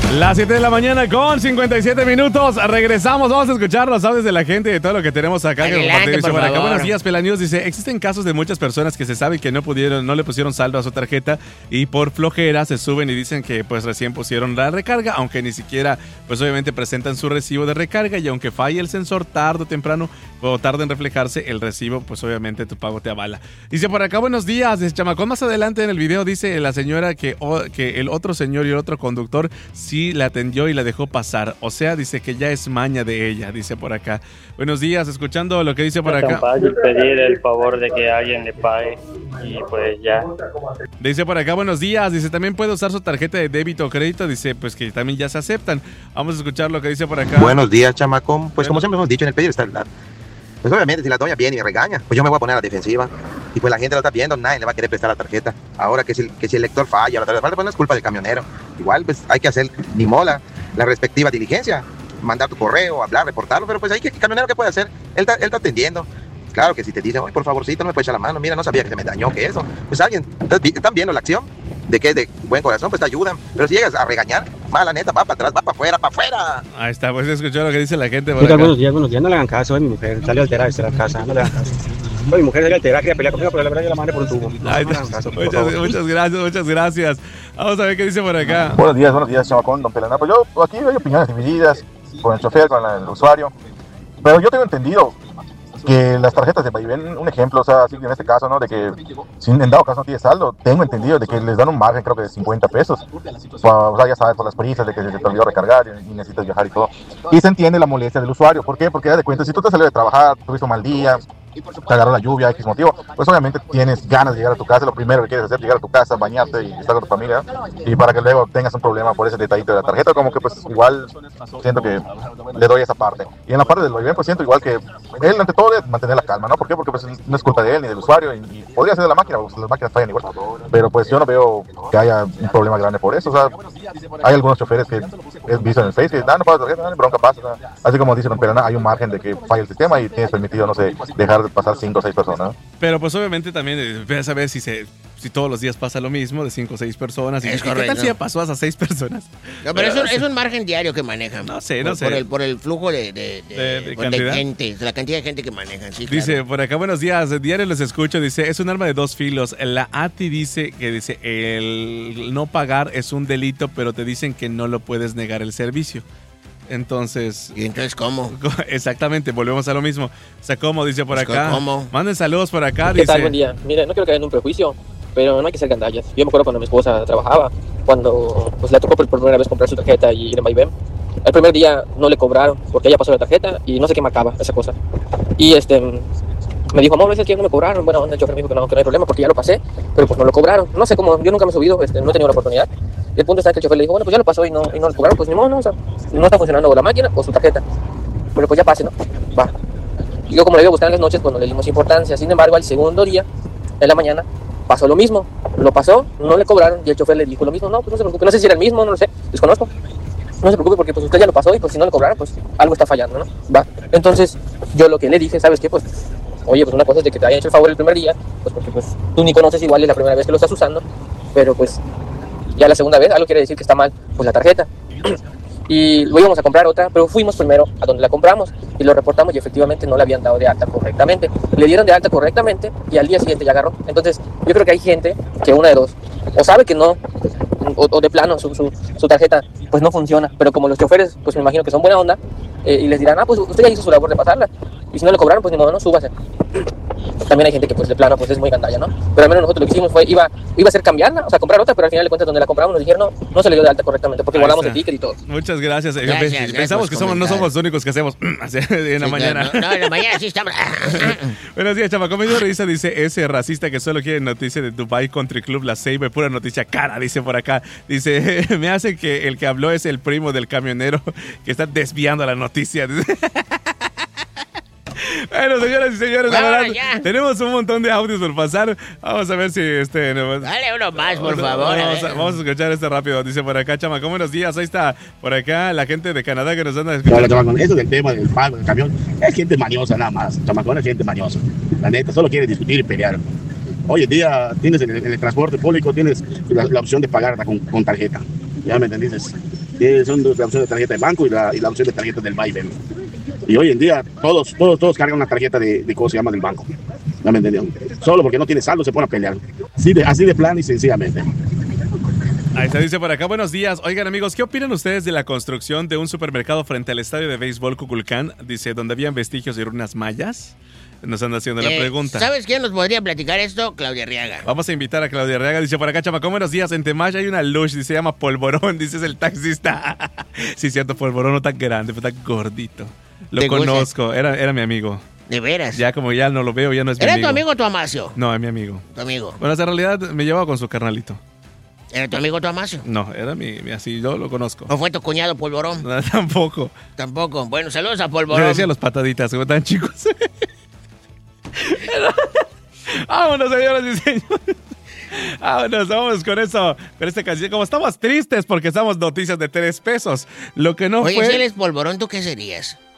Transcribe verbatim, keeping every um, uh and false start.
Las siete de la mañana con cincuenta y siete minutos. Regresamos, vamos a escuchar los audios de la gente y de todo lo que tenemos acá. Adelante, que por por acá. favor. Buenos días, Pelaníos. Dice, existen casos de muchas personas que se sabe que no pudieron, no le pusieron saldo a su tarjeta y por flojera se suben y dicen que pues recién pusieron la recarga, aunque ni siquiera pues obviamente presentan su recibo de recarga, y aunque falle el sensor tarde o temprano o tarde en reflejarse el recibo, pues obviamente tu pago te avala. Dice por acá, buenos días, dice, chamacón, más adelante en el video dice la señora que, oh, que el otro señor y el otro conductor sí la atendió y la dejó pasar, o sea, dice que ya es maña de ella, dice por acá. Buenos días, escuchando lo que dice por acá. Y pedir el favor de que alguien le pague y pues ya. Dice por acá, buenos días, dice, también puede usar su tarjeta de débito o crédito, dice, pues que también ya se aceptan. Vamos a escuchar lo que dice por acá. Buenos días, chamacón. Pues como siempre hemos dicho, en el pedir está el dar. Pues obviamente si la doña viene y regaña, pues yo me voy a poner a la defensiva. Y pues la gente lo está viendo, nadie le va a querer prestar la tarjeta. Ahora que si, que si el lector falla, la tarjeta falla, pues no es culpa del camionero. Igual pues hay que hacer ni mola la respectiva diligencia, mandar tu correo, hablar, reportarlo, pero pues ahí que el camionero, ¿qué puede hacer? Él está, él está atendiendo. Claro que si te dicen, oye, por favorcito, no me puedes echar la mano, mira, no sabía que se me dañó, que eso. Pues alguien, están viendo la acción de que es de buen corazón, pues te ayudan. Pero si llegas a regañar, mala neta, va para atrás, va para afuera, para afuera. Ahí está, pues escuchó lo que dice la gente. Por buenos días, buenos días, no le hagan caso, eh, mi mujer salió alterada desde la casa, no le hagan caso. No, mi mujer salió alterada, quería pelear conmigo, pero la verdad yo la mandé por un tubo. No, Ahí no le hagan caso, por muchas, favor. muchas gracias, muchas gracias. Vamos a ver qué dice por acá. Buenos días, buenos días, chamacón, don Pelana. Pues yo aquí hay opiniones divididas con el chofer, con el usuario. Pero yo tengo entendido que las tarjetas de Vaivén, un ejemplo, o sea, así en este caso, ¿no? De que si en dado caso no tiene saldo, tengo entendido de que les dan un margen, creo que de cincuenta pesos. O sea, ya sabes, por las prisas, de que se te olvidó recargar y, y necesitas viajar y todo. Y se entiende la molestia del usuario. ¿Por qué? Porque ya de cuenta, si tú te salió de trabajar, tuviste un mal día, te agarró la lluvia, X motivo, pues obviamente tienes ganas de llegar a tu casa. Lo primero que quieres hacer es llegar a tu casa, bañarte y estar con tu familia, y para que luego tengas un problema por ese detallito de la tarjeta, como que pues igual siento que le doy esa parte. Y en la parte del Vaivén, pues siento igual que él ante todo debe mantener la calma, ¿no? ¿Por qué? Porque pues no es culpa de él ni del usuario, y, y podría ser de la máquina, porque las máquinas fallan igual, pero pues yo no veo que haya un problema grande por eso. O sea, hay algunos choferes que he visto en el Face que ah, no paga la tarjeta, no, bronca pasa, o sea, así como dice don Perana, hay un margen de que falle el sistema y tienes permitido, no sé, dejar pasar cinco o seis personas, ¿no? Pero pues obviamente también eh, a ver si se si todos los días pasa lo mismo de cinco o seis personas. Y Es ¿qué correcto. tal si ya pasó a seis personas? No, pero es un, es un margen diario que manejan. No sé, no por, sé. Por el, por el flujo de, de, de, De- de pues, de cantidad. gente, de la cantidad de gente que manejan. Sí, Dice claro. por acá, buenos días, de diario los escucho, dice, es un arma de dos filos. La A T I dice que dice, el no pagar es un delito, pero te dicen que no lo puedes negar el servicio. Entonces... ¿Y entonces cómo? Exactamente, volvemos a lo mismo. O sea, ¿cómo? Dice por Pues, acá. ¿cómo? Manden saludos por acá, ¿Qué dice. tal? Buen día. Mire, no quiero caer en un prejuicio, pero no hay que ser gandallas. Yo me acuerdo cuando mi esposa trabajaba, cuando pues le tocó por primera vez comprar su tarjeta y ir en Vaivén. El primer día no le cobraron porque ella pasó la tarjeta y no sé qué marcaba esa cosa. Y este me dijo, amor, es que no me cobraron. Bueno, el chofer me dijo que no, que no hay problema porque ya lo pasé, pero pues no lo cobraron. No sé cómo, yo nunca me he subido, este, no he tenido la oportunidad. Y el punto está que el chofer le dijo, bueno, pues ya lo pasó y no, y no lo cobraron, pues ni modo, no, o sea, no está funcionando la máquina o su tarjeta. Pero pues ya pase, ¿no? Va. Y yo como le iba a buscar en las noches, pues no le dimos importancia. Sin embargo, al segundo día, en la mañana, pasó lo mismo. Lo pasó, no le cobraron y el chofer le dijo lo mismo. No, pues no se preocupe, no sé si era el mismo, no lo sé, desconozco. No se preocupe porque pues usted ya lo pasó y pues si no le cobraron, pues algo está fallando, ¿no? Va. Entonces, yo lo que le dije, ¿sabes qué? Pues, oye, pues una cosa es de que te hayan hecho el favor el primer día, pues porque pues tú ni conoces, igual es la primera vez que lo estás usando, pero pues ya la segunda vez, algo quiere decir que está mal, pues la tarjeta. Y lo íbamos a comprar otra, pero fuimos primero a donde la compramos y lo reportamos y efectivamente no le habían dado de alta correctamente. Le dieron de alta correctamente y al día siguiente ya agarró. Entonces, yo creo que hay gente que una de dos, o sabe que no, o, o de plano su, su, su tarjeta pues no funciona, pero como los choferes pues me imagino que son buena onda, eh, y les dirán, ah, pues usted ya hizo su labor de pasarla, y si no le cobraron, pues ni modo, no, súbase. También hay gente que pues de plano pues es muy gandalla, ¿no? Pero al menos nosotros lo que hicimos fue, iba, iba a ser cambiarla, o sea, comprar otra, pero al final de cuentas donde la compramos nos dijeron, no, no se le dio de alta correctamente, porque Ahí volamos está. el ticket y todo. Muchas gracias. Gracias, Pe- gracias Pensamos por que somos, no comentar. somos los únicos que hacemos así en la Sí, mañana. No, no, en la mañana sí estamos. Buenos días, chamaco. Me dio risa, dice ese racista que solo quiere noticias de Dubai Country Club, la Seiba, pura noticia cara, dice por acá. Dice, me hace que el que habló es el primo del camionero que está desviando la noticia. Bueno, señoras y señores, la Vámonos verdad, ya. tenemos un montón de audios por pasar. Vamos a ver si este... no- Dale uno más, por Vamos a- favor. a Vamos a, ver. vamos a escuchar este rápido. Dice por acá, chamaco, buenos días. Ahí está, por acá, la gente de Canadá que nos anda Hola, escuchando. chamacón. Eso del tema del pago del camión es gente mañosa nada más. Chamacón es gente mañosa. La neta, solo quiere discutir y pelear. Hoy en día tienes en el, en el transporte público tienes la, la opción de pagar hasta con, con tarjeta. ¿Ya me entendiste? Eh, son dos, la opción de tarjeta de banco y la, y la opción de tarjeta del Vaivén. Y hoy en día todos, todos, todos cargan una tarjeta de, de cómo se llama del banco. ¿No me entendió? Solo porque no tiene saldo se pone a pelear. Así de, así de plan y sencillamente. Ahí se dice por acá, buenos días. Oigan amigos, ¿qué opinan ustedes de la construcción de un supermercado frente al estadio de béisbol Cuculcán? Dice, donde habían vestigios de runas mayas. Nos anda haciendo la Eh, pregunta. ¿Sabes quién nos podría platicar esto? Claudia Arriaga. Vamos a invitar a Claudia Arriaga. Dice por acá, chamacón, buenos días. En Temaya hay una lush, dice, se llama Polvorón, dice es el taxista. Sí, cierto, Polvorón no tan grande, pero tan gordito. Lo ¿Te gusta? conozco, era, era mi amigo. ¿De veras? Ya como ya no lo veo, ya no es mi ¿Era amigo. tu amigo o tu Amasio? No, es mi amigo. Tu amigo. Bueno, en realidad me llevaba con su carnalito. ¿Era tu amigo tu Amasio? No, era mi, mi- así, yo lo conozco. ¿O fue tu cuñado Polvorón? No, tampoco. Tampoco. Bueno, saludos a Le Polvorón. decía los pataditas, como tan chicos. Vámonos, señoras y señores. Vámonos, vamos con eso, con esta canción. Como estamos tristes porque estamos noticias de tres pesos. Lo que no Oye, fue. si él es Polvorón, ¿tú qué serías?